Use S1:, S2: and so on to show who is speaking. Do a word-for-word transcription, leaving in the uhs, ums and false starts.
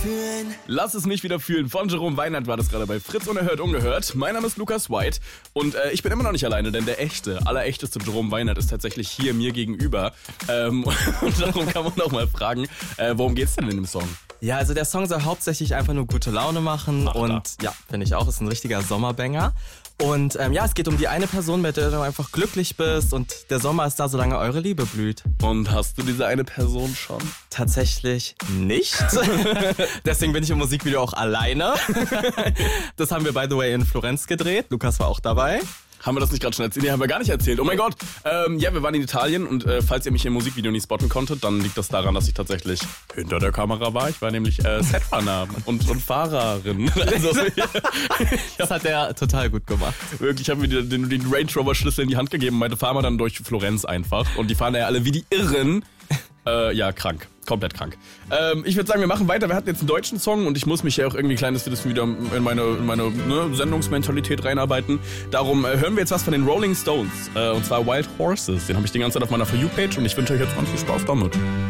S1: fühlen.
S2: Lass es mich wieder fühlen. Von Jerome Weinert war das gerade bei Fritz Unerhört Ungehört. Mein Name ist Lukas White und äh, ich bin immer noch nicht alleine, denn der echte, allerechteste Jerome Weinert ist tatsächlich hier mir gegenüber. Ähm, und darum kann man auch mal fragen, äh, worum geht's denn in dem Song?
S3: Ja, also der Song soll hauptsächlich einfach nur gute Laune machen. Ach, und ja, finde ich auch, ist ein richtiger Sommerbanger. Und ähm, ja, es geht um die eine Person, mit der du einfach glücklich bist und der Sommer ist da, solange eure Liebe blüht.
S2: Und hast du diese eine Person schon?
S3: Tatsächlich nicht. Deswegen bin ich im Musikvideo auch alleine. Das haben wir, by the way, in Florenz gedreht. Lukas war auch dabei.
S2: Haben wir das nicht gerade schon erzählt? Nee, haben wir gar nicht erzählt. Oh mein Gott. Ähm, ja, wir waren in Italien und äh, falls ihr mich im Musikvideo nicht spotten konntet, dann liegt das daran, dass ich tatsächlich hinter der Kamera war. Ich war nämlich äh, Setfahrer und, und Fahrerin. Also,
S3: das hat der total gut gemacht.
S2: Wirklich, ich habe mir den, den Range Rover Schlüssel in die Hand gegeben und meinte, fahren wir dann durch Florenz einfach. Und die fahren ja alle wie die Irren. Äh, ja, krank. Komplett krank. Ähm, ich würde sagen, wir machen weiter. Wir hatten jetzt einen deutschen Song und ich muss mich ja auch irgendwie kleines bisschen wieder in meine, in meine ne, Sendungsmentalität reinarbeiten. Darum äh, hören wir jetzt was von den Rolling Stones. Äh, und zwar Wild Horses. Den habe ich die ganze Zeit auf meiner For You-Page und ich wünsche euch jetzt ganz viel Spaß damit.